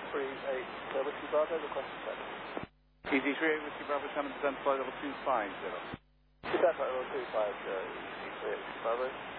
38 Whiskey Bravo, request check. EV3 Whiskey Bravo, Shannon, descend flight level 250. Descend flight level 250, EV3 Whiskey Bravo.